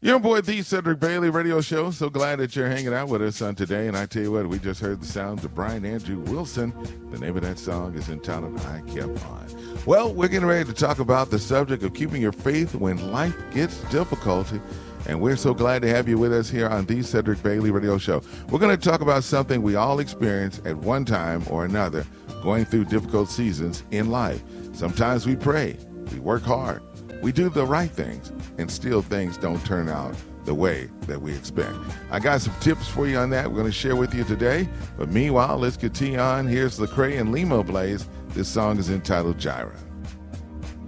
Your boy, the Cedric Bailey Radio Show. So glad that you're hanging out with us on today. And I tell you what, we just heard the sounds of Brian Andrew Wilson. The name of that song is entitled I Kept On. Well, we're getting ready to talk about the subject of keeping your faith when life gets difficult. And we're so glad to have you with us here on the Cedric Bailey Radio Show. We're going to talk about something we all experience at one time or another, going through difficult seasons in life. Sometimes we pray, we work hard, we do the right things, and still things don't turn out the way that we expect. I got some tips for you on that we're going to share with you today. But meanwhile, let's continue on. Here's Lecrae and Limo Blaze. This song is entitled Jireh.